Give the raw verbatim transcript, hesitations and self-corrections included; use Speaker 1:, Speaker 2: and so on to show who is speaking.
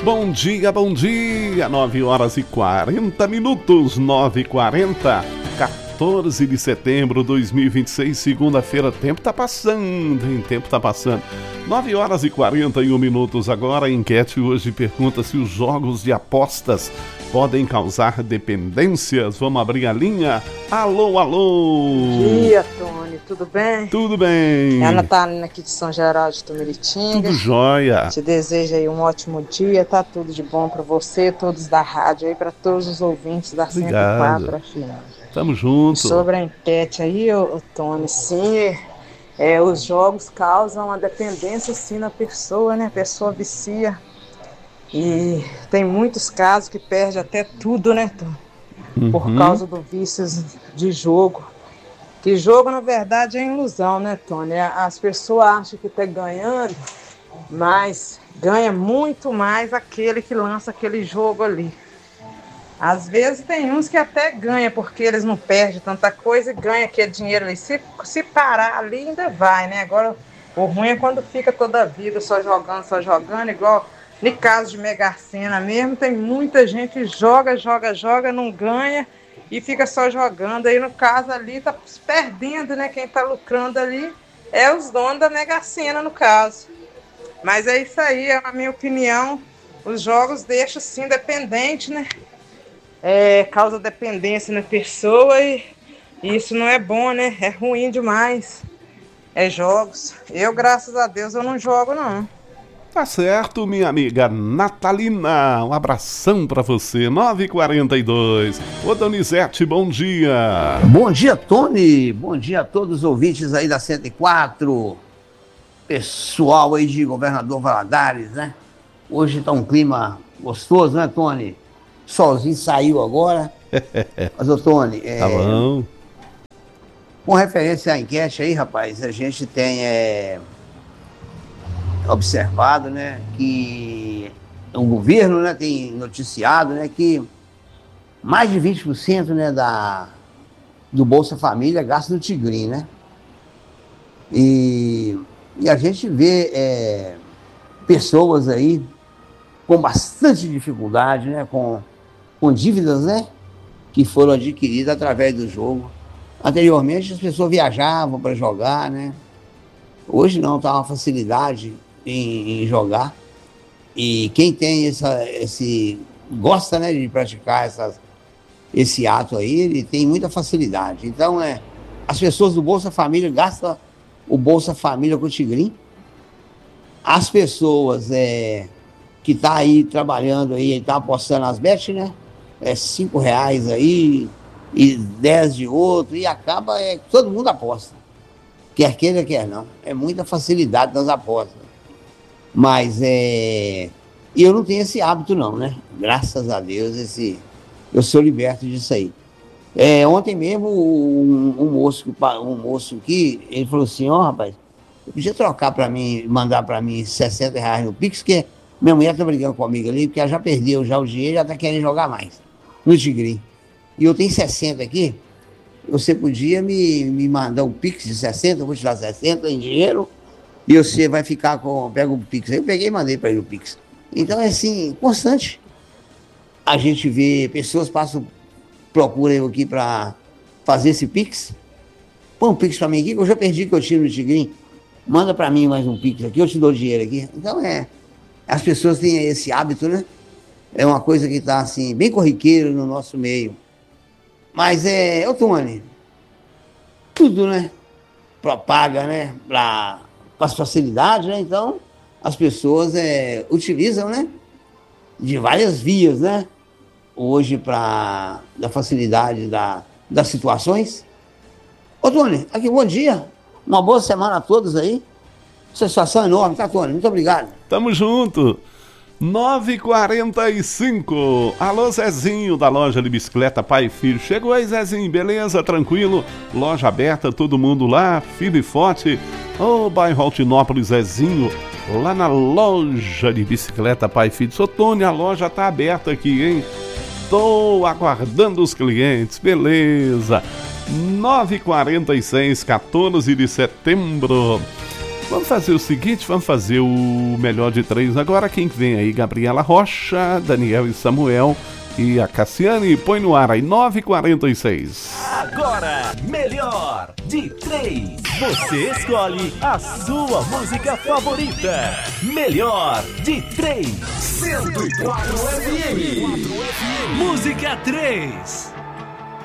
Speaker 1: Bom dia, bom dia, nove horas e quarenta minutos, nove e quarenta, quatorze de setembro de dois mil e vinte e seis, segunda-feira. Tempo tá passando, hein? Tempo tá passando. nove horas e quarenta e um minutos agora. A enquete hoje pergunta se os jogos de apostas podem causar dependências. Vamos abrir a linha. Alô, alô.
Speaker 2: Bom dia, Tony. Tudo bem?
Speaker 1: Tudo bem.
Speaker 2: É a Natalina aqui de São Geraldo de Tumiritinga.
Speaker 1: Tudo jóia.
Speaker 2: Te desejo aí um ótimo dia, tá tudo de bom pra você, todos da rádio aí, pra todos os ouvintes da cento e quatro F M.
Speaker 1: Tamo junto.
Speaker 2: Sobre a enquete aí, ô, Tony, sim, é, os jogos causam uma dependência sim na pessoa, né? A pessoa vicia. E tem muitos casos que perde até tudo, né, Tony? Uhum. Por causa do vício de jogo. Que jogo, na verdade, é ilusão, né, Tony? As pessoas acham que tá ganhando, mas ganha muito mais aquele que lança aquele jogo ali. Às vezes tem uns que até ganha, porque eles não perdem tanta coisa e ganham aquele dinheiro ali. Se, se parar ali, ainda vai, né? Agora, o ruim é quando fica toda a vida só jogando, só jogando, igual no caso de Mega Sena mesmo, tem muita gente que joga, joga, joga, não ganha e fica só jogando. Aí, no caso ali, tá perdendo, né? Quem tá lucrando ali é os donos da Mega Sena, no caso. Mas é isso aí, é a minha opinião. Os jogos deixam, sim, dependente, né? É, causa dependência na pessoa e, e isso não é bom, né? É ruim demais. É jogos. Eu, graças a Deus, eu não jogo, não.
Speaker 1: Tá certo, minha amiga Natalina. Um abração pra você. nove e quarenta e dois. Ô, Donizete, bom dia.
Speaker 3: Bom dia, Tony. Bom dia a todos os ouvintes aí da cento e quatro. Pessoal aí de Governador Valadares, né? Hoje tá um clima gostoso, né, Tony? Solzinho saiu agora. Mas, ô, Tony, é...
Speaker 1: Tá bom.
Speaker 3: Com referência à enquete aí, rapaz, a gente tem é, observado, né, que o governo, né, tem noticiado, né, que mais de vinte por cento, né, da, do Bolsa Família é gasto no Tigrinho, né? E, e a gente vê é, pessoas aí com bastante dificuldade, né, com, com dívidas, né, que foram adquiridas através do jogo. Anteriormente as pessoas viajavam para jogar, né? Hoje não, tá uma facilidade em, em jogar. E quem tem essa, esse gosta, né, de praticar essas, esse ato aí, ele tem muita facilidade. Então, é, as pessoas do Bolsa Família gastam o Bolsa Família com o Tigrinho. As pessoas é, que tá aí trabalhando aí, tá apostando nas bets, né? É cinco reais aí e dez de outro, e acaba, é, todo mundo aposta. Quer queira, quer não. É muita facilidade nas apostas. Mas é... E eu não tenho esse hábito não, né? Graças a Deus, esse... eu sou liberto disso aí. É, ontem mesmo, um, um, moço, um moço aqui, ele falou assim, ó, oh, rapaz, eu podia trocar para mim, mandar para mim sessenta reais no Pix, porque minha mulher tá brigando comigo ali, porque ela já perdeu já o dinheiro e já tá querendo jogar mais no Tigrinho. E eu tenho sessenta aqui, você podia me, me mandar um Pix de sessenta, eu vou te dar sessenta em dinheiro, e você vai ficar com, pega o Pix. Aí eu peguei e mandei para ele o Pix. Então é assim, constante. A gente vê pessoas passam, procuram eu aqui para fazer esse Pix. Põe um Pix para mim aqui, que eu já perdi que eu tiro no Tigrinho. Manda para mim mais um Pix aqui, eu te dou dinheiro aqui. Então é, as pessoas têm esse hábito, né? É uma coisa que está assim, bem corriqueira no nosso meio. Mas é, ô Tony, tudo, né? Propaga, né? Para as facilidades, né? Então, as pessoas é, utilizam, né? De várias vias, né? Hoje, para da facilidade da, das situações. Ô Tony, aqui, bom dia. Uma boa semana a todos aí. Satisfação enorme, tá, Tony? Muito obrigado.
Speaker 1: Tamo junto. nove e quarenta e cinco. Alô, Zezinho, da loja de bicicleta Pai e Filho. Chegou aí, Zezinho, beleza? Tranquilo? Loja aberta, todo mundo lá, firme e forte. Ô, bairro Altinópolis, Zezinho, lá na loja de bicicleta Pai e Filho. Sou Tony, a loja tá aberta aqui, hein? Tô aguardando os clientes, beleza. nove e quarenta e seis, quatorze de setembro. Vamos fazer o seguinte, vamos fazer o melhor de três agora. Quem vem aí? Gabriela Rocha, Daniel e Samuel e a Cassiane. Põe no ar aí, nove e quarenta e seis.
Speaker 4: Agora, melhor de três. Você escolhe a sua música favorita. Melhor de três. cento e quatro F M. Música três.